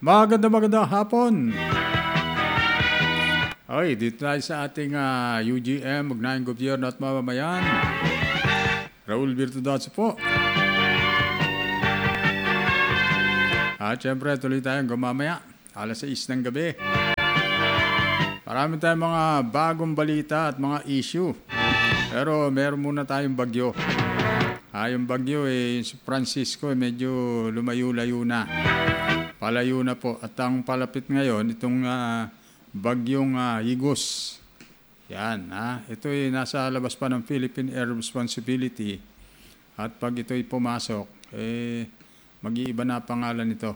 Magandang hapon. Okay, dito tayo sa ating UGM, Ugnayang Gobyerno at Mamamayan. Raul Virtudoso po. At syempre, tuloy tayong gumamaya. Alas 6 ng gabi. Marami tayong mga bagong balita at mga issue. Pero meron muna tayong bagyo. Yung bagyo si Francisco medyo lumayo-layo na. Palayo na po. At ang palapit ngayon, itong bagyong Igos. Yan. Ito nasa labas pa ng Philippine Air Responsibility. At pag ito'y pumasok, mag-iiba na pangalan nito.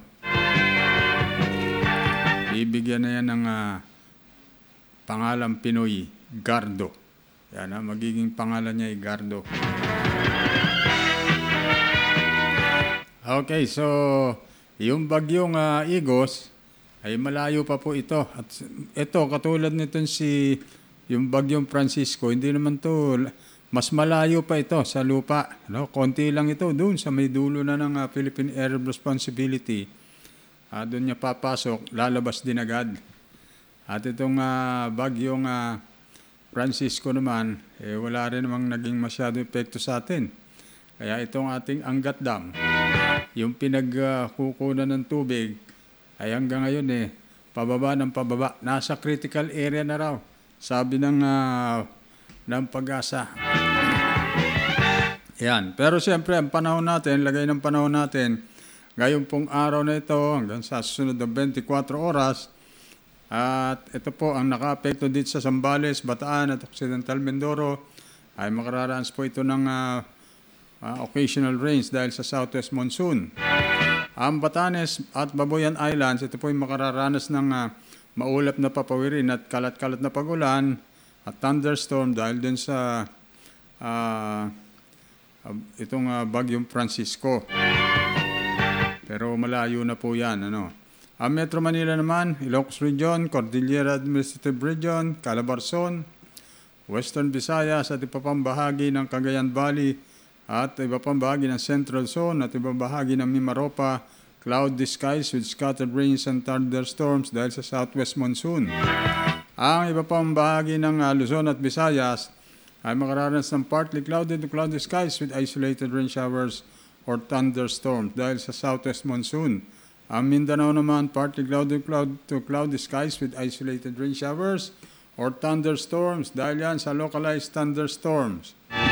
Bibigyan na yan ng pangalan Pinoy, Gardo. Yan, magiging pangalan niya ay Gardo. Okay, so yung bagyong Igos ay malayo pa po ito. At ito, katulad nitong yung bagyong Francisco, hindi naman to, mas malayo pa ito sa lupa. Konti lang ito doon sa may dulo na ng Philippine Air Responsibility. Doon niya papasok, lalabas din agad. At itong bagyong Francisco naman, wala rin namang naging masyado epekto sa atin. Kaya itong ating Angat Dam, yung pinagkukunan ng tubig, ay hanggang ngayon pababa ng pababa. Nasa critical area na raw, sabi ng Pag-asa. Yan. Pero siyempre, ang panahon natin, lagay ng panahon natin, ngayon pong araw na ito, hanggang sa susunod na 24 oras, at ito po ang naka-apekto dito sa Zambales, Bataan at Occidental Mindoro, ay makararanas po ito ng occasional rains dahil sa southwest monsoon. Ang Batanes at Babuyan Islands, ito po yung makararanas ng maulap na papawirin at kalat-kalat na pagulan at thunderstorm dahil din sa itong bagyong Francisco. Pero malayo na po yan. Ang Metro Manila naman, Ilocos Region, Cordillera Administrative Region, Calabarzon, Western Visayas at iba pang bahagi ng Cagayan Valley at iba pang bahagi ng Central Zone at iba bahagi ng Mimaropa, cloudy skies with scattered rains and thunderstorms dahil sa southwest monsoon. Ang iba pang bahagi ng Luzon at Visayas ay makararanas ng partly cloudy to cloudy skies with isolated rain showers or thunderstorms dahil sa southwest monsoon. Ang Mindanao naman, partly cloudy to cloudy skies with isolated rain showers or thunderstorms dahil yan sa localized thunderstorms.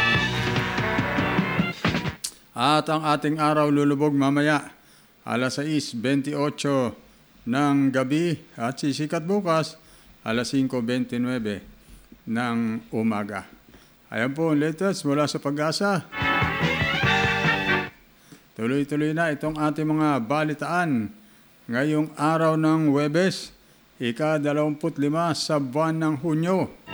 At ang ating araw lulubog mamaya, alas 6:28 ng gabi at sisikat bukas, alas 5:29 ng umaga. Ayan po ang latest mula sa Pag-asa. Tuloy-tuloy na itong ating mga balitaan ngayong araw ng Huwebes, ika-25 sa buwan ng Hunyo.